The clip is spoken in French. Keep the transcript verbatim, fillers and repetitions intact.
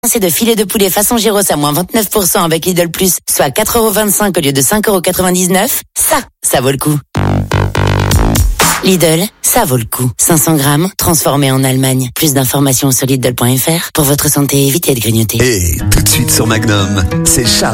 C'est de filet de poulet façon gyros à moins vingt-neuf pour cent avec Lidl Plus, soit quatre euros vingt-cinq au lieu de cinq euros quatre-vingt-dix-neuf. Ça, ça vaut le coup. Lidl, ça vaut le coup. cinq cents grammes, transformé en Allemagne. Plus d'informations sur Lidl point F R. Pour votre santé, évitez de grignoter. Et tout de suite sur Magnum, c'est Charles.